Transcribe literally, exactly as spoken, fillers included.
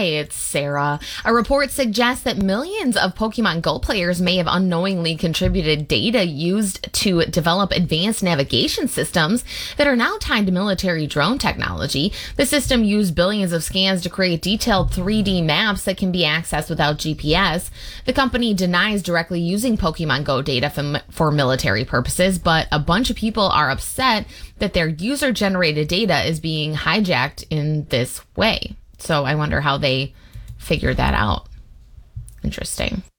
Hey, it's Sarah. A report suggests that millions of Pokemon Go players may have unknowingly contributed data used to develop advanced navigation systems that are now tied to military drone technology. The system used billions of scans to create detailed three D maps that can be accessed without G P S. The company denies directly using Pokemon Go data for, for military purposes, but a bunch of people are upset that their user-generated data is being hijacked in this way. So I wonder how they figured that out. Interesting.